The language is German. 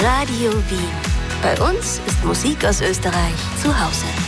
Radio Wien. Bei uns ist Musik aus Österreich zu Hause.